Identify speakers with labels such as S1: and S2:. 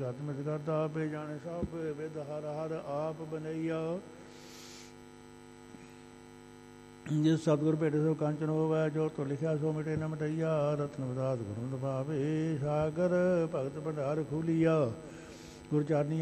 S1: ਗਤਮਿਤ ਕਰਤਾ ਆਪੇ ਜਾਣੇ ਸਭ ਵਿਦ ਹਰ ਹਰ ਆਪ ਬਨਈਆ। ਜਿਸ ਸਤਿਗੁਰ ਭੇਟੇ ਸੋ ਕੰਚਨ ਹੋਵੈ, ਜੋ ਤੁਰ ਲਿਖਿਆ ਸੋ ਮਿਟੇ ਨ ਮਿਟਈਆ। ਰਤਨ ਵਿਦਾਸ ਗੁਰੂ ਨਿਭਾਵੇ, ਸਾਗਰ ਭਗਤ ਭੰਡਾਰ ਖੂਲੀਆ। ਗੁਰ ਚਾਰਨੀ